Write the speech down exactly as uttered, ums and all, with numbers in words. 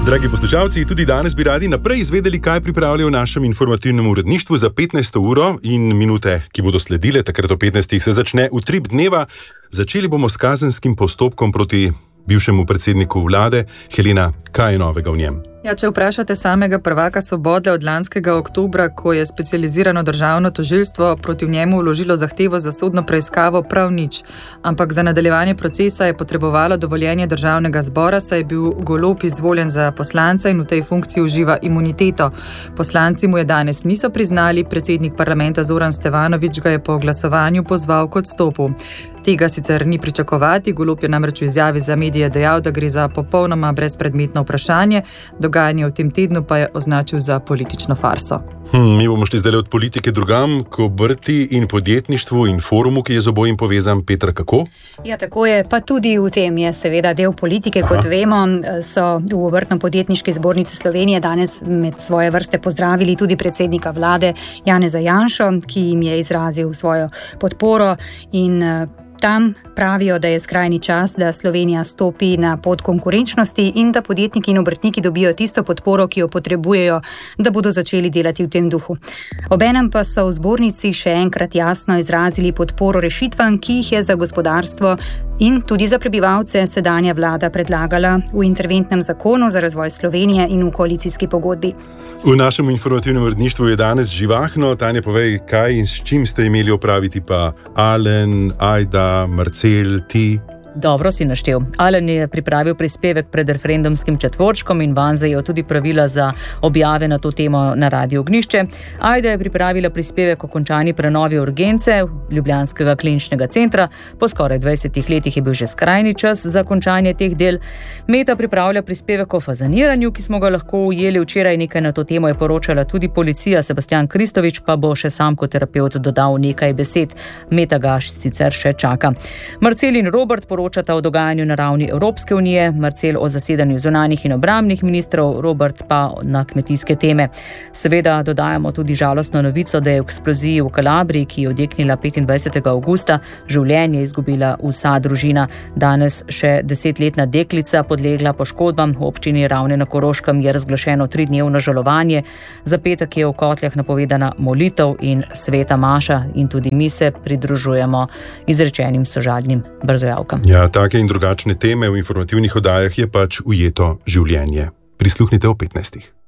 Dragi poslušalci, tudi danes bi radi naprej izvedeli, kaj pripravljajo v našem informativnem uredništvu za petnajsto uro in minute, ki bodo sledile. Takrat o petnajstih se začne utrip dneva. Začeli bomo s kazenskim postopkom proti bivšemu predsedniku vlade. Helena, kaj je novega v njem? Ja, če vprašate samega prvaka Svobode od lanskega oktobra, ko je specializirano državno tožilstvo proti njemu vložilo zahtevo za sodno preiskavo, prav nič. Ampak za nadaljevanje procesa je potrebovalo dovoljenje državnega zbora, saj je bil Golob izvoljen za poslanca in v tej funkciji uživa imuniteto. Poslanci mu je danes niso priznali, predsednik parlamenta Zoran Stevanović ga je po glasovanju pozval k odstopu. Tega sicer ni pričakovati, Golob je namreč v izjavi za medije dejal, da gre za popolnoma brezpredmetno vprašanje, dogajanje v tem tednu pa je označil za politično farso. Hmm, mi bomo šli zdaj od politike drugam k obrti in podjetništvu in forumu, ki je z obojim povezan. Petra, kako? Ja, tako je, pa tudi v tem je seveda del politike. Aha. Kot vemo, so v Obrtno-podjetniški zbornici Slovenije danes med svoje vrste pozdravili tudi predsednika vlade Janeza Janšo, ki jim je izrazil svojo podporo in tam pravijo, da je skrajni čas, da Slovenija stopi na pot konkurenčnosti in da podjetniki in obrtniki dobijo tisto podporo, ki jo potrebujejo, da bodo začeli delati v tem duhu. Obenem pa so v zbornici še enkrat jasno izrazili podporo rešitvam, ki jih je za gospodarstvo in tudi za prebivalce sedanja vlada predlagala v interventnem zakonu za razvoj Slovenije in v koalicijski pogodbi. V našem informativnem uredništvu je danes živahno. Tanja, povej, kaj in s čim ste imeli opraviti pa Alen, Ajda, Marcel, ti? Dobro si naštel. Alen je pripravil prispevek pred referendumskim četvorčkom in vanj zajel tudi pravila za objave na to temo na Radiu Ognjišče. Ajda je pripravila prispevek o končani prenovi urgence ljubljanskega kliničnega centra. Po skoraj dvajsetih letih je bil že skrajni čas za končanje teh del. Meta pripravlja prispevek o fazaniranju, ki smo ga lahko ujeli včeraj. Nekaj na to temo je poročala tudi policija. Sebastian Kristovič pa bo še sam kot terapevt dodal nekaj besed. Meta ga sicer še čaka. Marcel in Robert poročajo o dogajanju na ravni Evropske unije, Marcel o zasedanju zunanjih in obrambnih ministrov, Robert pa na kmetijske teme. Seveda dodajamo tudi žalostno novico, da je v eksploziji v Kalabriji, ki je odjeknila petindvajsetega avgusta, življenje izgubila vsa družina. Danes še desetletna deklica podlegla poškodbam. V občini Ravne na Koroškem je razglašeno tridnevno žalovanje. Za petek je v Kotljah napovedana molitev in sveta maša in tudi mi se pridružujemo izrečenim sožalnim brzojavkam. Ja, take in drugačne teme v informativnih oddajah je pač ujeto življenje. Prisluhnite o petnajstih.